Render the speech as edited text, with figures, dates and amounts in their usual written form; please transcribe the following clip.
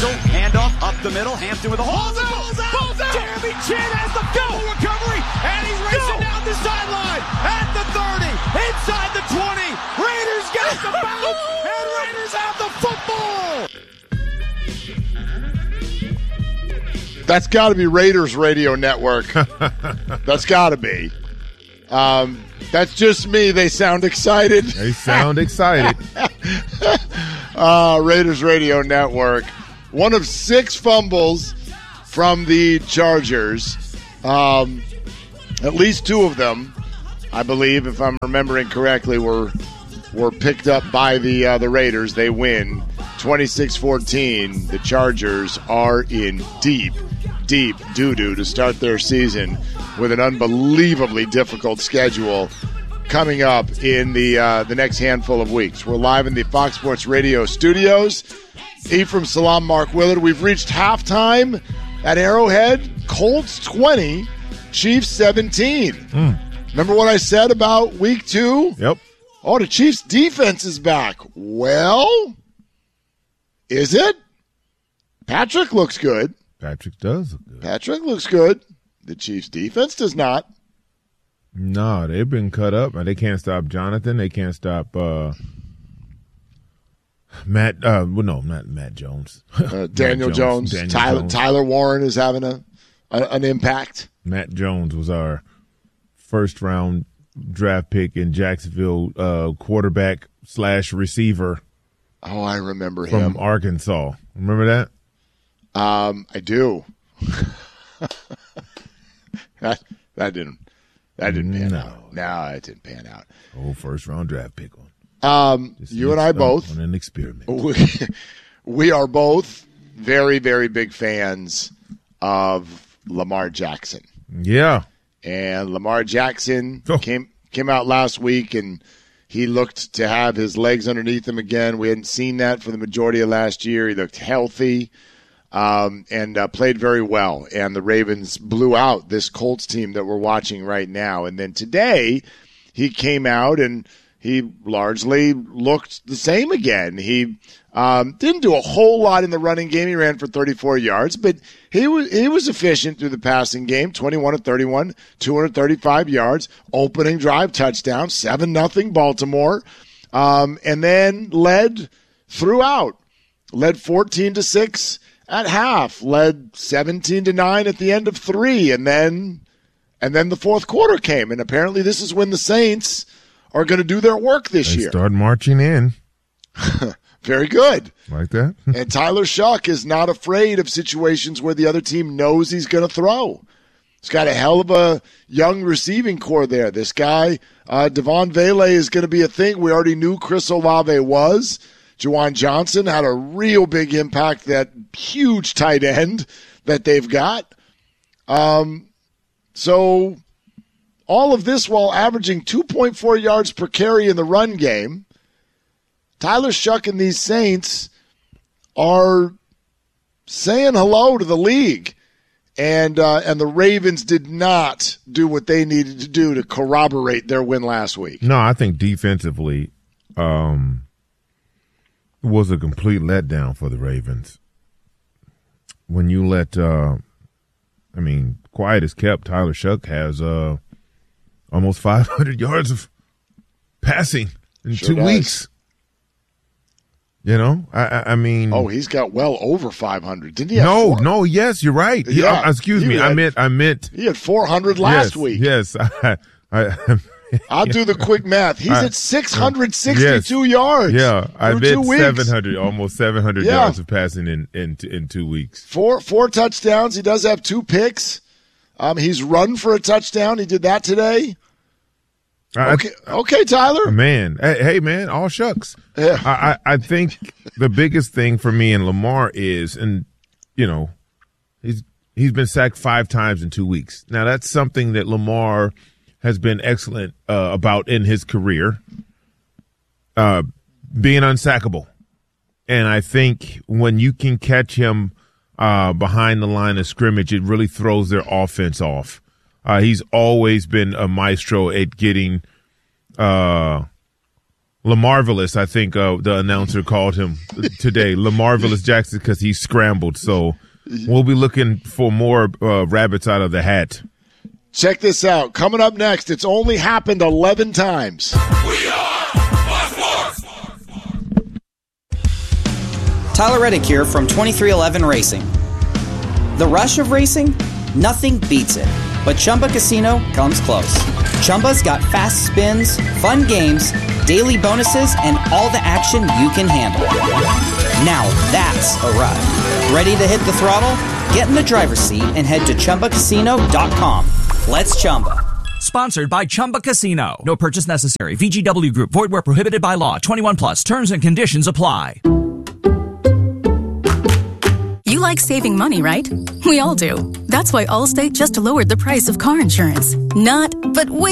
Mitchell, handoff up the middle. Hampton with a hold. Ball's out. Jeremy Chin has the full recovery, and he's racing down the sideline at the 30, inside the 20. Raiders got the bounce, and Raiders have the football. That's got to be Raiders Radio Network. That's got to be. That's just me. They sound excited. Raiders Radio Network. One of 6 fumbles from the Chargers. At least 2 of them, I believe, if I'm remembering correctly, were picked up by the Raiders. They win 26-14. The Chargers are in deep doo-doo to start their season with an unbelievably difficult schedule coming up in the next handful of weeks. We're live in the Fox Sports Radio studios. Ephraim Salaam, Mark Willard. We've reached halftime at Arrowhead. Colts 20, Chiefs 17. Remember what I said about week 2? Yep. Oh, the Chiefs' defense is back. Well, is it? Patrick looks good. Patrick does look good. Patrick looks good. The Chiefs' defense does not. No, they've been cut up. They can't stop Jonathan. They can't stop Matt. Not Matt Jones. Daniel Jones. Tyler Warren is having an impact. Matt Jones was our first-round draft pick in Jacksonville, quarterback / receiver. Oh, I remember him. From Arkansas. Remember that? I do. that didn't pan out. No, it didn't pan out. Oh, first-round draft pick on. You and I both. On an experiment. We are both very, very big fans of Lamar Jackson. Yeah. And Lamar Jackson came out last week, and he looked to have his legs underneath him again. We hadn't seen that for the majority of last year. He looked healthy and played very well. And the Ravens blew out this Colts team that we're watching right now. And then today he came out and he largely looked the same again. He didn't do a whole lot in the running game. He ran for 34 yards, but he was efficient through the passing game, 21-31, 235 yards, opening drive touchdown, 7-0 Baltimore, and then led throughout. Led 14-6 at half, led 17-9 at the end of 3, and then the fourth quarter came, and apparently this is when the Saints are going to do their work this year. Start marching in. Very good. Like that. And Tyler Shuck is not afraid of situations where the other team knows he's going to throw. He's got a hell of a young receiving core there. This guy, Devon Vele, is going to be a thing. We already knew Chris Olave was. Juwan Johnson had a real big impact, that huge tight end that they've got. So all of this while averaging 2.4 yards per carry in the run game. Tyler Shuck and these Saints are saying hello to the league. And the Ravens did not do what they needed to do to corroborate their win last week. No, I think defensively was a complete letdown for the Ravens. When you let, quiet as kept, Tyler Shuck has almost 500 yards of passing in 2 weeks. You know, I mean. Oh, he's got well over 500. Didn't he? No, yes, you're right. Yeah. Excuse me. I meant. He had 400 last week. Yes. I'll do the quick math. He's at 662 yards. Yeah, I bet 700, almost 700 yards of passing in 2 weeks. Four touchdowns. He does have 2 picks. He's run for a touchdown. He did that today. Okay, Tyler. Man, hey, man, all shucks. Yeah. I think the biggest thing for me and Lamar is, and you know, he's been sacked 5 times in 2 weeks. Now that's something that Lamar has been excellent about in his career, being unsackable. And I think when you can catch him behind the line of scrimmage, it really throws their offense off. He's always been a maestro at getting Lamarvelous, I think the announcer called him today. Lamarvelous Jackson, because he scrambled. So we'll be looking for more rabbits out of the hat. Check this out. Coming up next, it's only happened 11 times. We are Fox Sports. Tyler Reddick here from 2311 Racing. The rush of racing? Nothing beats it. But Chumba Casino comes close. Chumba's got fast spins, fun games, daily bonuses, and all the action you can handle. Now that's a ride. Ready to hit the throttle? Get in the driver's seat and head to ChumbaCasino.com. Let's Chumba. Sponsored by Chumba Casino. No purchase necessary. VGW Group. Void where prohibited by law. 21 plus. Terms and conditions apply. You like saving money, right? We all do. That's why Allstate just lowered the price of car insurance. Not, but wait.